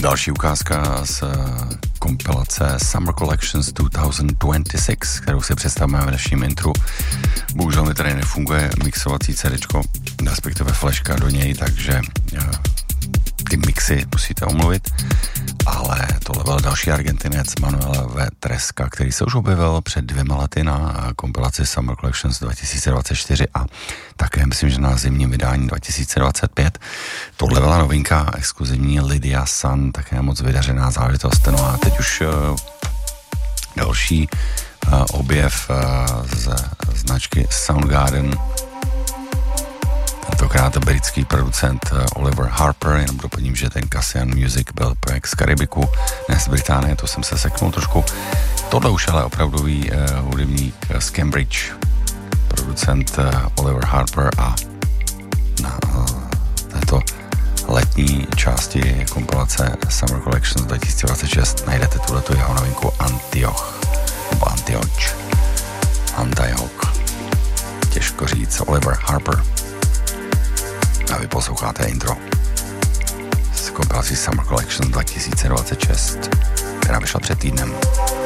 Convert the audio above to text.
Další ukázka z kompilace Summer Collections 2026, kterou si představíme v dnešním intru. Bohužel mi tady nefunguje mixovací CDčko, respektive flashka do něj, takže ty mixy musíte omluvit. Ale tohle byl další Argentinec Manuel V. Tresca, který se už objevil před 2 lety na kompilaci Summer Collections 2024 a také myslím, že na zimním vydání 2025. Tohle byla novinka exkluzivní Lydia Sun, také moc vydařená záležitost. No a teď už další objev z značky Soundgarden. Tentokrát britský producent Oliver Harper, jenom doplním, že ten Cassian Music byl projekt z Karibiku, ne z Británie, to jsem se seknul trošku. Tohle už ale opravdový hudebník z Cambridge, producent Oliver Harper a na této letní části kompilace Summer Collections 2026 najdete tuhletu jeho novinku Antioch, nebo Antioch, těžko říct, Oliver Harper. A vy posloucháte intro z kompilací Summer Collection 2026, která vyšla před týdnem.